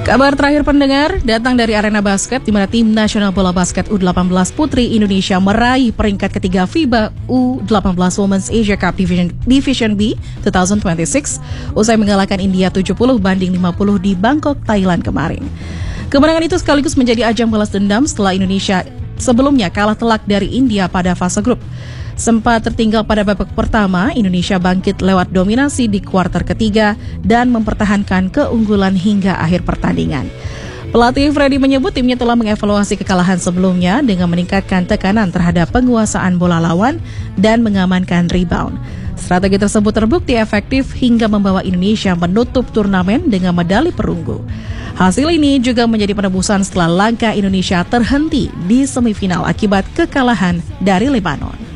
Kabar terakhir pendengar datang dari arena basket di mana tim nasional bola basket U18 Putri Indonesia meraih peringkat ketiga FIBA U18 Women's Asia Cup Division B 2026 usai mengalahkan India 70-50 di Bangkok, Thailand kemarin. Kemenangan itu sekaligus menjadi ajang balas dendam setelah Indonesia sebelumnya kalah telak dari India pada fase grup. Sempat tertinggal pada babak pertama, Indonesia bangkit lewat dominasi di kuarter ketiga dan mempertahankan keunggulan hingga akhir pertandingan. Pelatih Freddy menyebut timnya telah mengevaluasi kekalahan sebelumnya dengan meningkatkan tekanan terhadap penguasaan bola lawan dan mengamankan rebound. Strategi tersebut terbukti efektif hingga membawa Indonesia menutup turnamen dengan medali perunggu. Hasil ini juga menjadi penebusan setelah langkah Indonesia terhenti di semifinal akibat kekalahan dari Lebanon.